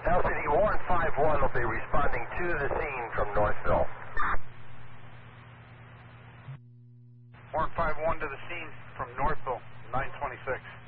LCD Warren 5-1 will be responding to the scene from Northville. Warren 5-1 to the scene from Northville, 926.